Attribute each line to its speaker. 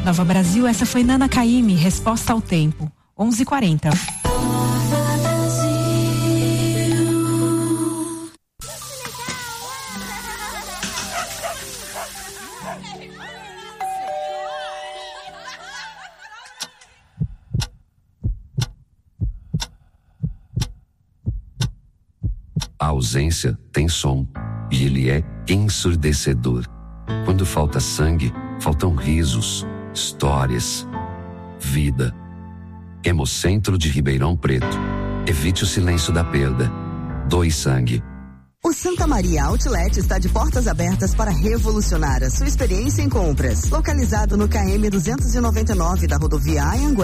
Speaker 1: Nova Brasil, essa foi Nana Caymmi, Resposta ao Tempo. 11h40.
Speaker 2: A ausência tem som, e ele é ensurdecedor. Quando falta sangue, faltam risos, histórias, vida. Hemocentro de Ribeirão Preto. Evite o silêncio da perda. Doe sangue.
Speaker 3: O Santa Maria Outlet está de portas abertas para revolucionar a sua experiência em compras. Localizado no KM 299 da rodovia Anhanguera.